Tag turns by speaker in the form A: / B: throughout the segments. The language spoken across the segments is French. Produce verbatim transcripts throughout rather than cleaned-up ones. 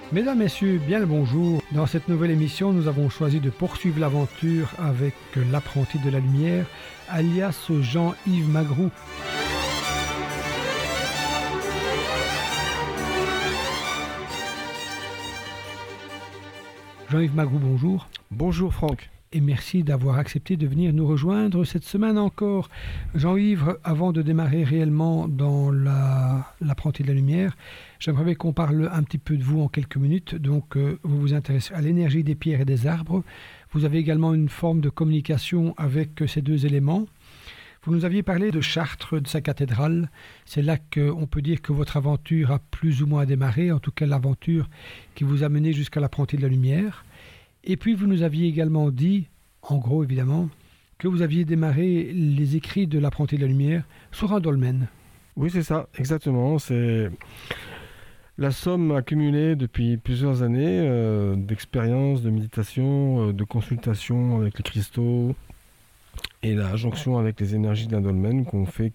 A: Mesdames, Messieurs, bien le bonjour. Dans cette nouvelle émission, nous avons choisi de poursuivre l'aventure avec l'apprenti de la lumière, alias Jean-Yves Magroux. Jean-Yves Magroux, bonjour.
B: Bonjour Franck.
A: Et merci d'avoir accepté de venir nous rejoindre cette semaine encore. Jean-Yves, avant de démarrer réellement dans la, l'apprenti de la lumière, j'aimerais qu'on parle un petit peu de vous en quelques minutes. Donc, euh, vous vous intéressez à l'énergie des pierres et des arbres. Vous avez également une forme de communication avec euh, ces deux éléments. Vous nous aviez parlé de Chartres, de sa cathédrale. C'est là qu'on peut dire que votre aventure a plus ou moins démarré, en tout cas l'aventure qui vous a mené jusqu'à l'apprenti de la lumière. Et puis vous nous aviez également dit, en gros évidemment, que vous aviez démarré les écrits de l'apprenti de la lumière sur un dolmen.
B: Oui, c'est ça, exactement. C'est la somme accumulée depuis plusieurs années euh, d'expérience, de méditation, euh, de consultation avec les cristaux et la jonction avec les énergies d'un dolmen qu'on fait,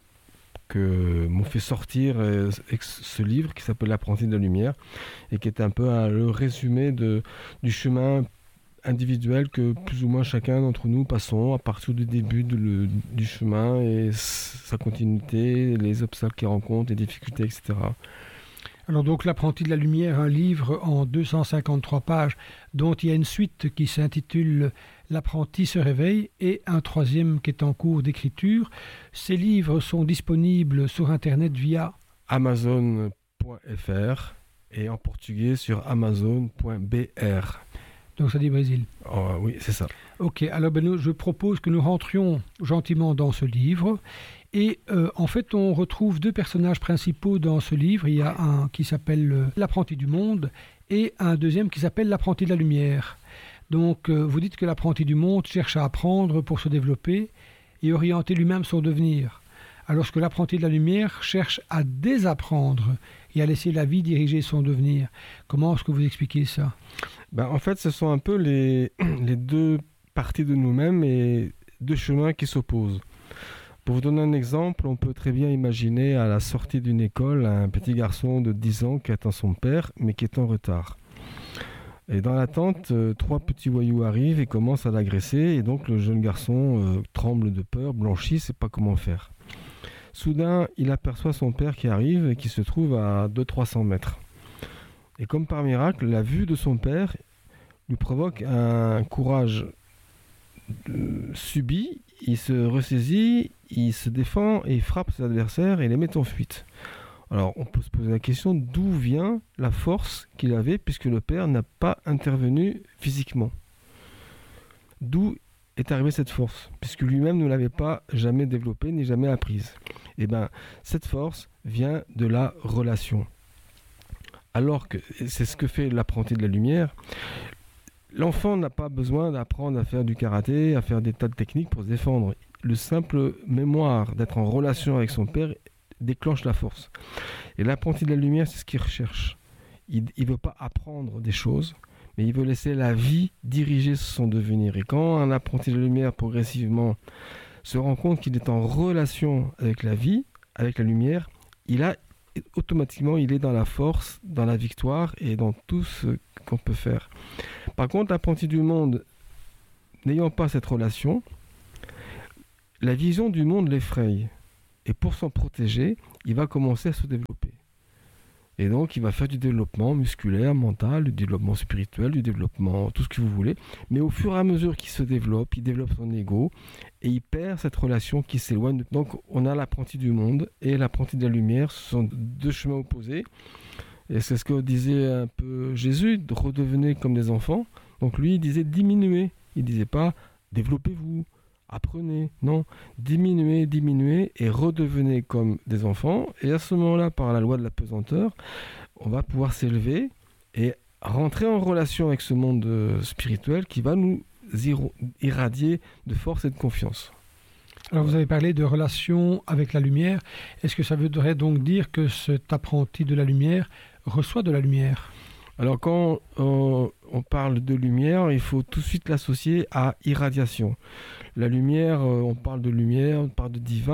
B: que m'ont fait sortir euh, ce livre qui s'appelle L'apprenti de la lumière et qui est un peu un, le résumé de, du chemin individuel que plus ou moins chacun d'entre nous passons à partir du début de le, du chemin et sa continuité, les obstacles qu'il rencontre, les difficultés, et cetera.
A: Alors donc l'apprenti de la lumière, un livre en deux cent cinquante-trois pages dont il y a une suite qui s'intitule L'apprenti se réveille et un troisième qui est en cours d'écriture. Ces livres sont disponibles sur internet via
B: amazon point f r et en portugais sur amazon point b r.
A: Donc ça dit Brésil.
B: Oh, oui, c'est ça.
A: Ok, alors ben, nous, je propose que nous rentrions gentiment dans ce livre. Et euh, en fait, on retrouve deux personnages principaux dans ce livre. Il y a un qui s'appelle euh, l'apprenti du monde et un deuxième qui s'appelle l'apprenti de la lumière. Donc, euh, vous dites que l'apprenti du monde cherche à apprendre pour se développer et orienter lui-même son devenir. Alors que l'apprenti de la lumière cherche à désapprendre et à laisser la vie diriger son devenir. Comment est-ce que vous expliquez ça ?
B: Ben, en fait, ce sont un peu les, les deux parties de nous-mêmes et deux chemins qui s'opposent. Pour vous donner un exemple, on peut très bien imaginer à la sortie d'une école un petit garçon de dix ans qui attend son père, mais qui est en retard. Et dans l'attente, euh, trois petits voyous arrivent et commencent à l'agresser, et donc le jeune garçon euh, tremble de peur, blanchit, ne sait pas comment faire. Soudain, il aperçoit son père qui arrive et qui se trouve à deux cents à trois cents mètres. Et comme par miracle, la vue de son père lui provoque un courage euh, subit. Il se ressaisit, il se défend et il frappe ses adversaires et les met en fuite. Alors on peut se poser la question d'où vient la force qu'il avait puisque le père n'a pas intervenu physiquement. D'où est arrivée cette force puisque lui-même ne l'avait pas jamais développée ni jamais apprise. Et bien cette force vient de la relation. Alors que c'est ce que fait l'apprenti de la lumière. L'enfant n'a pas besoin d'apprendre à faire du karaté, à faire des tas de techniques pour se défendre. Le simple mémoire d'être en relation avec son père déclenche la force. Et l'apprenti de la lumière, c'est ce qu'il recherche. Il ne veut pas apprendre des choses, mais il veut laisser la vie diriger son devenir. Et quand un apprenti de la lumière, progressivement, se rend compte qu'il est en relation avec la vie, avec la lumière, il a automatiquement, il est dans la force, dans la victoire et dans tout ce qu'on peut faire. Par contre, l'apprenti du monde, n'ayant pas cette relation, la vision du monde l'effraie. Et pour s'en protéger, il va commencer à se développer. Et donc, il va faire du développement musculaire, mental, du développement spirituel, du développement, tout ce que vous voulez. Mais au fur et à mesure qu'il se développe, il développe son ego et il perd cette relation qui s'éloigne. Donc, on a l'apprenti du monde et l'apprenti de la lumière. Ce sont deux chemins opposés. Et c'est ce que disait un peu Jésus, de redevenir comme des enfants. Donc, lui, il disait diminuer. Il ne disait pas développez-vous. Apprenez, non, diminuez, diminuez et redevenez comme des enfants. Et à ce moment-là, par la loi de la pesanteur, on va pouvoir s'élever et rentrer en relation avec ce monde spirituel qui va nous irradier de force et de confiance.
A: Alors vous avez parlé de relation avec la lumière. Est-ce que ça voudrait donc dire que cet apprenti de la lumière reçoit de la lumière ?
B: Alors quand euh, on parle de lumière, il faut tout de suite l'associer à irradiation. La lumière, euh, on parle de lumière, on parle de divin,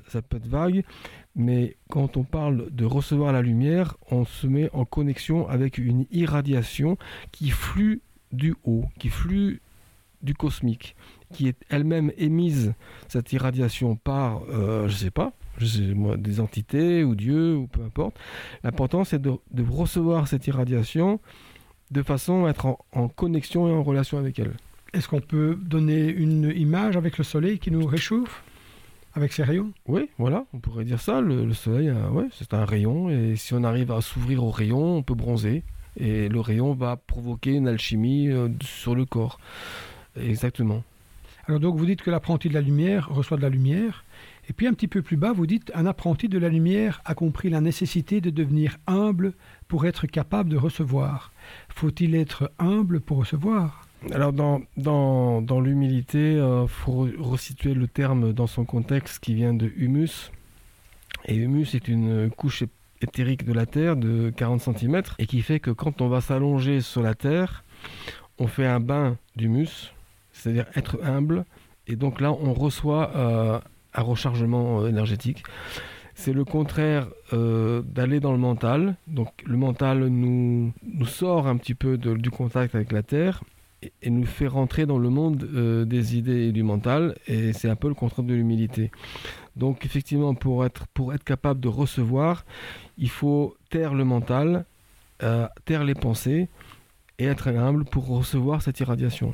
B: ça peut être vague, mais quand on parle de recevoir la lumière, on se met en connexion avec une irradiation qui flue du haut, qui flue du cosmique, qui est elle-même émise, cette irradiation, par, euh, je sais pas, je sais, moi, des entités ou Dieu ou peu importe. L'important, c'est de, de recevoir cette irradiation de façon à être en, en connexion et en relation avec elle.
A: Est-ce qu'on peut donner une image avec le soleil qui nous réchauffe avec ses rayons?
B: Oui, voilà, on pourrait dire ça. Le, le soleil, euh, ouais, c'est un rayon, et si on arrive à s'ouvrir au rayon, on peut bronzer. Et le rayon va provoquer une alchimie euh, sur le corps. Exactement.
A: Alors donc vous dites que l'apprenti de la lumière reçoit de la lumière, et puis un petit peu plus bas, vous dites un apprenti de la lumière a compris la nécessité de devenir humble pour être capable de recevoir. Faut-il être humble pour recevoir?
B: Alors dans, dans, dans l'humilité, il euh, faut resituer le terme dans son contexte qui vient de humus. Et humus est une couche éthérique de la Terre de quarante centimètres et qui fait que quand on va s'allonger sur la Terre, on fait un bain d'humus, c'est-à-dire être humble. Et donc là, on reçoit euh, un rechargement euh, énergétique. C'est le contraire euh, d'aller dans le mental. Donc le mental nous, nous sort un petit peu de, du contact avec la Terre et, et nous fait rentrer dans le monde euh, des idées et du mental. Et c'est un peu le contraire de l'humilité. Donc effectivement, pour être, pour être capable de recevoir, il faut taire le mental, euh, taire les pensées et être humble pour recevoir cette irradiation.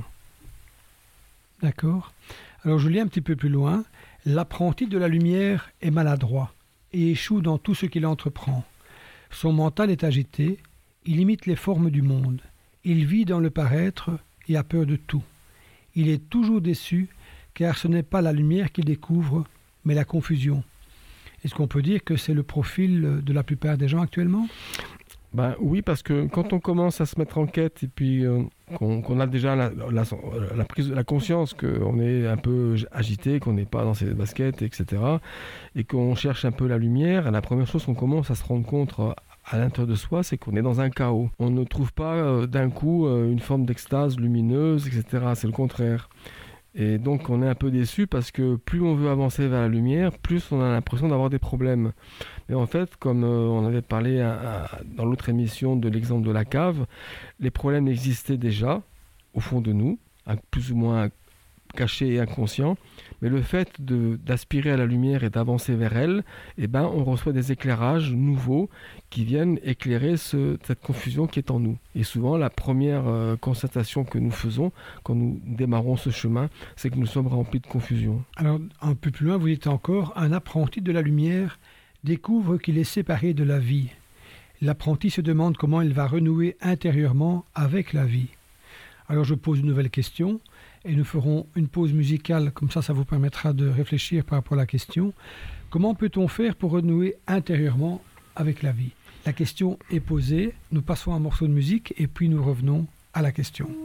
A: D'accord. Alors je lis un petit peu plus loin. L'apprenti de la lumière est maladroit et échoue dans tout ce qu'il entreprend. Son mental est agité, il imite les formes du monde. Il vit dans le paraître et a peur de tout. Il est toujours déçu, car ce n'est pas la lumière qu'il découvre, mais la confusion. Est-ce qu'on peut dire que c'est le profil de la plupart des gens actuellement ?
B: Ben oui, parce que quand on commence à se mettre en quête et puis euh, qu'on, qu'on a déjà la, la, la, prise, la conscience qu'on est un peu agité, qu'on n'est pas dans ses baskets, et cetera, et qu'on cherche un peu la lumière, la première chose qu'on commence à se rendre compte à l'intérieur de soi, c'est qu'on est dans un chaos. On ne trouve pas euh, d'un coup euh, une forme d'extase lumineuse, et cetera. C'est le contraire. Et donc on est un peu déçu parce que plus on veut avancer vers la lumière, plus on a l'impression d'avoir des problèmes. Mais en fait, comme euh, on avait parlé à, à, dans l'autre émission de l'exemple de la cave, les problèmes existaient déjà au fond de nous, plus ou moins cachés et inconscients. Mais le fait de, d'aspirer à la lumière et d'avancer vers elle, eh ben, on reçoit des éclairages nouveaux qui viennent éclairer ce, cette confusion qui est en nous. Et souvent, la première euh, constatation que nous faisons quand nous démarrons ce chemin, c'est que nous sommes remplis de confusion.
A: Alors, un peu plus loin, vous dites encore, un apprenti de la lumière découvre qu'il est séparé de la vie. L'apprenti se demande comment il va renouer intérieurement avec la vie. Alors, je pose une nouvelle question. Et nous ferons une pause musicale, comme ça, ça vous permettra de réfléchir par rapport à la question. Comment peut-on faire pour renouer intérieurement avec la vie ? La question est posée, nous passons un morceau de musique et puis nous revenons à la question.